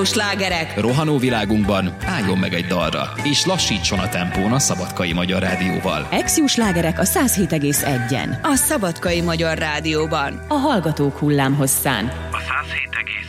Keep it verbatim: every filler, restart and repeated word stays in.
Rádió slágerek. Rohanó világunkban álljon meg egy dalra, és lassítson a tempón a Szabadkai Magyar Rádióval. Exiu slágerek a száz hét egész egyen. A Szabadkai Magyar Rádióban. A hallgatók hullámhosszán. A száz hét egész